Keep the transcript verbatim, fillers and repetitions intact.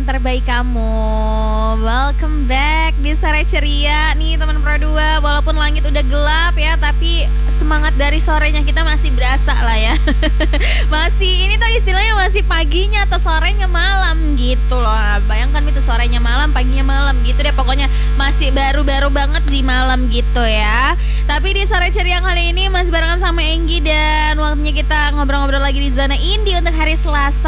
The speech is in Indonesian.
terbaik kamu. Welcome back di Sore Ceria nih teman Pro dua. Walaupun langit udah gelap ya, tapi semangat dari sorenya kita masih berasa lah ya. Masih, ini tuh istilahnya masih paginya atau sorenya malam gitu loh. Bayangkan itu sorenya malam, paginya malam gitu deh. Pokoknya masih baru-baru banget sih malam gitu ya. Tapi di Sore Ceria kali ini masih barengan sama Enggi, dan waktunya kita ngobrol-ngobrol lagi di zona indie untuk hari Selasa